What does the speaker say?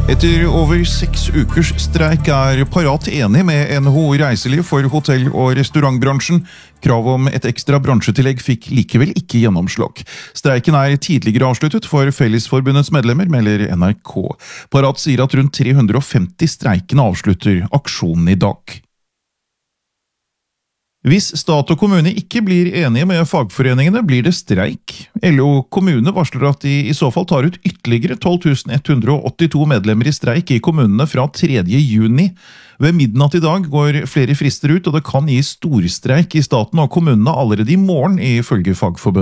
Etter over 6 ukers streik Parat enig med NHO Reiseliv for hotell- og restaurantbransjen. Krav om et ekstra bransjetillegg fikk likevel ikke gjennomslag. Streiken tidligere avsluttet for Fellesforbundets medlemmer, melder NRK. Parat sier at rundt 350 streikende avslutter aksjonen i dag. Hvis stat og kommune ikke blir enige med fagforeningene, blir det streik. LO kommune varsler at de i så fall tar ut ytterligere 12.182 medlemmer i streik i kommunene fra 3. juni. Ved midnatt i dag går flere frister ut, og det kan gi storstreik i staten og kommunene allerede i morgen, ifølge Fagforbundet.